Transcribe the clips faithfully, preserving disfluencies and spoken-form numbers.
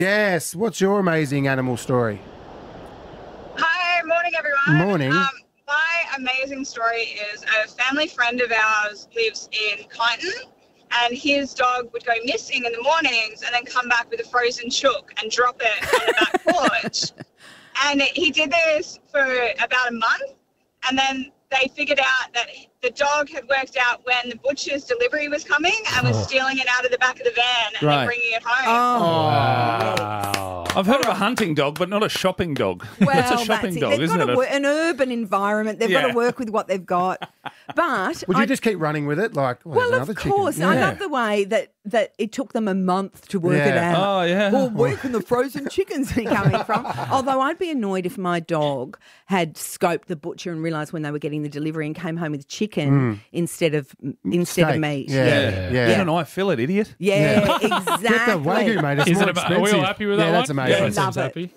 Yes. What's your amazing animal story? Hi, morning everyone. Morning. Um, my amazing story is a family friend of ours lives in Kyneton, and his dog would go missing in the mornings and then come back with a frozen chook and drop it on the back porch. And it, he did this for about a month, and then they figured out that the dog had worked out when the butcher's delivery was coming and was Oh. stealing it out of the back of the van and Right. then bringing it home. Oh, Wow. I've heard of a hunting dog, but not a shopping dog. well, That's a that's shopping it. dog, They've isn't got it? to work, an urban environment. They've got Yeah. to work with what they've got. But Would you I- just keep running with it? Like, well, well, there's of another course. chicken. I Yeah. love the way that, that it took them a month to work it Yeah. out. Oh, yeah. Well, where can the frozen chickens be coming from? Although I'd be annoyed if my dog had scoped the butcher and realised when they were getting the delivery and came home with chicken instead of instead Steak. of meat. Yeah. Yeah. Yeah. Get an eye fillet, idiot. Yeah, Get the exactly. Wagyu, mate. It's Is more it? Am- expensive. Are we all happy with that yeah, one? that's amazing. Yeah, that Love seems it. happy.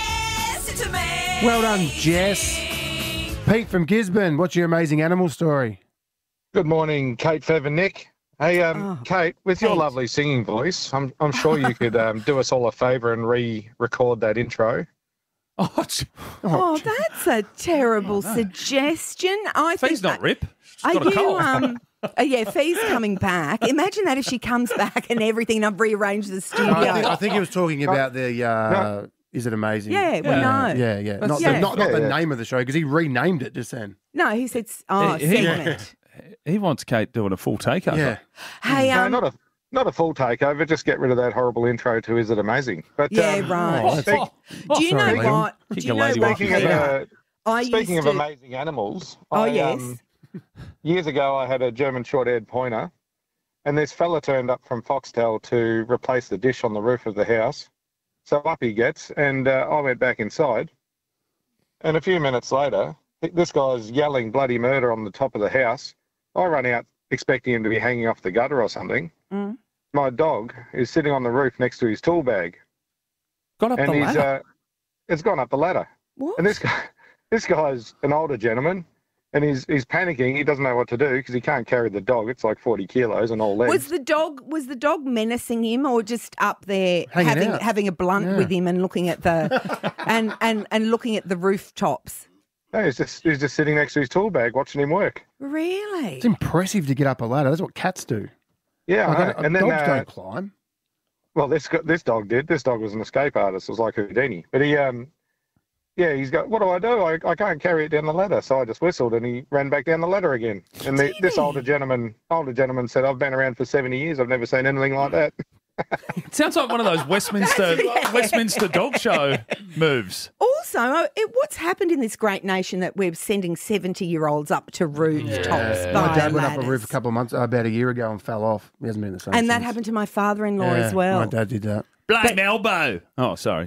Well done, Jess. Pete from Gisborne, what's your amazing animal story? Good morning, Kate, Fev and Nick. Hey, um, Oh, Kate, with your Kate. lovely singing voice, I'm, I'm sure you could um, do us all a favour and re-record that intro. Oh, it's- Oh, that's a terrible suggestion. I think Fee's not that- Rip. She's Are got a you? cold. Um, uh, yeah, Fee's coming back. Imagine that if she comes back and everything. I've rearranged the studio. I think, I think he was talking about the. Uh, Is it amazing? Yeah, we Yeah. know. Yeah, yeah. Not, yeah. The, not, not Yeah, the yeah. name of the show because he renamed it just then. No, he said, s- oh, He- he- segment. He wants Kate doing a full takeover. Yeah. Hey, No, um, not a not a full takeover. Just get rid of that horrible intro to "Is It Amazing?" But yeah, um, right. speak- Do you sorry, know Liam. what? Do Kick you a know lady what, off speaking of Peter? uh, I speaking used of to, amazing animals, Oh, I, yes. um, years ago I had a German short-haired pointer, and this fella turned up from Foxtel to replace the dish on the roof of the house. So up he gets, and uh, I went back inside. And a few minutes later, this guy's yelling bloody murder on the top of the house. I run out expecting him to be hanging off the gutter or something. Mm. My dog is sitting on the roof next to his tool bag, Got up and the he's ladder. uh, it's gone up the ladder. What? And this guy, this guy's an older gentleman, and he's he's panicking. He doesn't know what to do because he can't carry the dog. It's like forty kilos and all legs. Was the dog was the dog menacing him or just up there Hanging having out. having a blunt Yeah. with him and looking at the and, and and looking at the rooftops? No, he's just he's just sitting next to his tool bag watching him work. Really? It's impressive to get up a ladder. That's what cats do. Yeah, Like, I know. uh, and then dogs uh, don't climb. well, this go- this dog did. This dog was an escape artist. It was like Houdini. But he um, yeah, he's got. What do I do? I, I can't carry it down the ladder. So I just whistled, and he ran back down the ladder again. And the, this older gentleman, older gentleman said, "I've been around for seventy years. I've never seen anything like that." It sounds like one of those Westminster Westminster dog show moves. Also, uh, it, what's happened in this great nation that we're sending seventy-year-olds up to rooftops My by dad went up a ladders? roof a couple of months, about a year ago, and fell off. He hasn't been the same. And that since. happened to my father-in-law Yeah, as well. My dad did that. Blame elbow. Oh, sorry.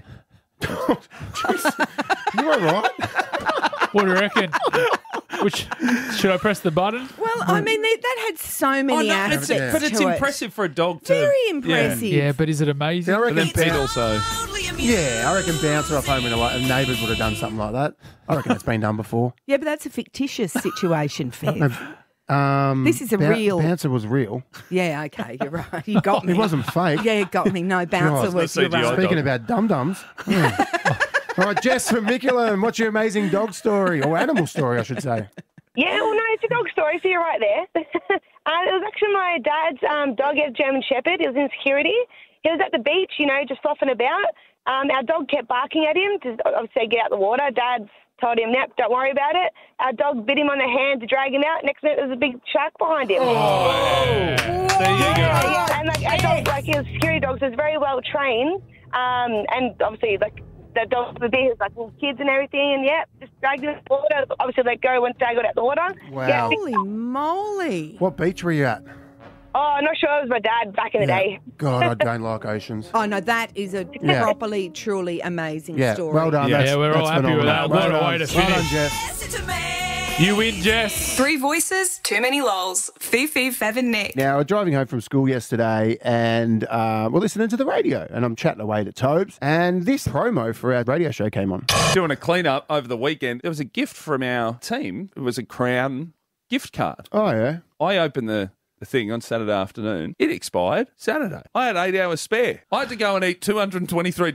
You all right? What do you reckon? Which should I press the button? Well, I mean, that, that had so Oh, many no, aspects it's, but it's to it. impressive for a dog to. Very impressive. Yeah, but is it amazing? Yeah, I And reckon, then Pete also. yeah, I reckon Bouncer off home and a neighbours would have done something like that. I reckon it's been done before. Yeah, but that's a fictitious situation, Fev. Um, This is a Bou- real- Bouncer was real. Yeah, okay, you're right. You got me. It wasn't fake. Yeah, you got me. No, bouncer God, was C you're G I right. dog. Speaking about dum dums. All right, Jess from Mickleham, what's your amazing dog story or animal story, I should say? Yeah, well, no, it's a dog story, so you're right there. uh, it was actually my dad's um, dog, a German Shepherd. He was in security. He was at the beach, you know, just flopping about. Um, our dog kept barking at him to obviously get out the water. Dad told him, "Nap, don't worry about it." Our dog bit him on the hand to drag him out. Next minute, there was a big shark behind him. There you go. Yeah, and like our dog, like he was a security dog, so it's very well trained. Um, and obviously, like the dog would be like little kids and everything, and yeah, just dragged him in the water. Obviously, let go once Dad got out the water. Wow. Yeah, Holy moly. What beach were you at? oh, I'm not sure. It was my dad back in the day. God, I don't like oceans. Oh, no, that is a Yeah. properly, truly amazing Yeah, story. well done. Yeah, that's, yeah, we're all that's happy with phenomenal. that. What Well a way done. to Well done, finish. Jess. You win, Jess. Three voices, too many lols. Fifi, Fev and Nick. Now, I was driving home from school yesterday and uh, we're listening to the radio and I'm chatting away to Tobes and this promo for our radio show came on. Doing a clean up over the weekend. There was a gift from our team. It was a Crown gift card. Oh, yeah. I opened the the thing on Saturday afternoon. It expired Saturday. I had eight hours spare. I had to go and eat two hundred twenty-three